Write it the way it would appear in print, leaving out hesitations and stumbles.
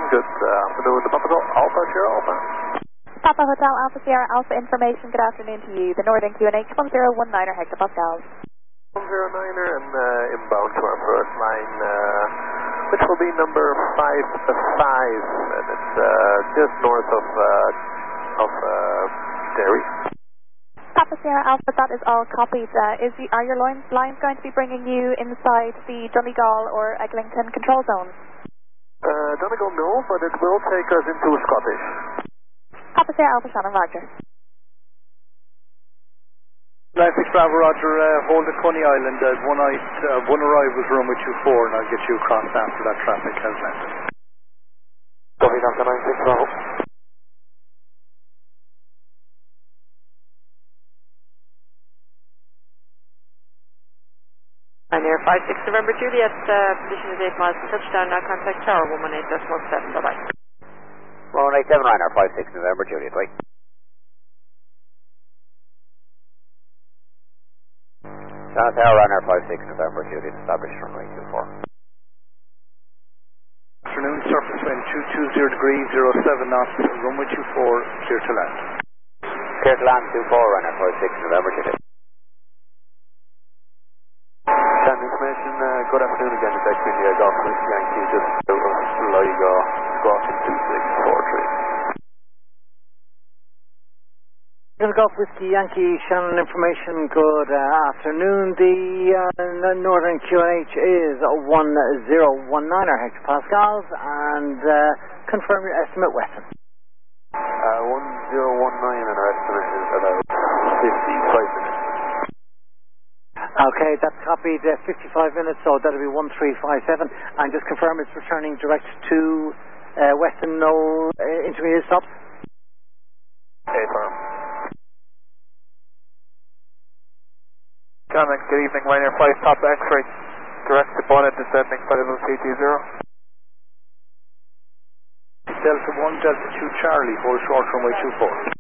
Good afternoon, the Papa Alpha Sierra Alpha. Papa Hotel Alpha Sierra Alpha information, good afternoon to you. The Northern QNH 1019er hectopascals. 1019er and inbound to our first line, which will be number 5 and it's just north of Derry. Papa Sierra Alpha, that is all copied. Are your lines going to be bringing you inside the Donegal or Eglinton control zones? Donegal no, but it will take us into Scottish. Papa Sierra Alpha Shannon, Roger. 96 Bravo, Roger, hold at Coney Island. One arrivals runway 24 and I'll get you across after that traffic has left. Copy, Delta 96 Bravo. I'm here, 56 November Juliet, position is 8 miles from touchdown, now contact tower 118.17, bye-bye. 187 Ryanair, 56 November Juliet, wait. Channel Tower Ryanair, 56 November Juliet, established runway 24. Afternoon, surface wind 220 degrees, 07 knots, runway 24, clear to land. Clear to land, 24 Ryanair, 56 November Juliet. Information, good afternoon again, it's X India Golf Whiskey Yankee, just out of Sligo, squawking 2643. Golf Whiskey Yankee, Shannon information, good afternoon. The Northern QNH is 1019er hectopascals and confirm your estimate, Weston. 1019 and our estimate is about 55 minutes. Okay, that's copied, 55 minutes, so that'll be 1357. And just confirm it's returning direct to Weston, no intermediate stops? Firm. Comment, good evening, Ryanair 5 Top X-ray, direct to Bonnet, descending 50320. Delta 1, Delta 2 Charlie, hold short runway 24.